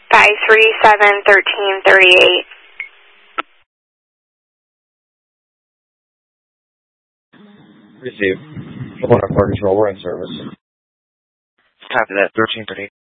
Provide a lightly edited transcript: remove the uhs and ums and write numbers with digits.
537-1338. Receive. Hold on, car control, we're in service. Copy that, 1338.